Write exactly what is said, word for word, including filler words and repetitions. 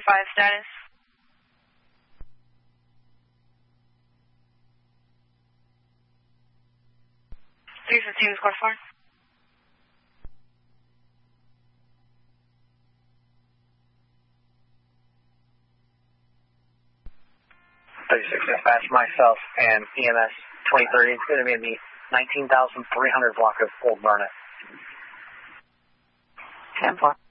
five status. three fifteen is course four. thirty-six dispatch, myself and E M S twenty thirty. It's going to be in the nineteen thousand three hundred block of Old Barnet. ten four.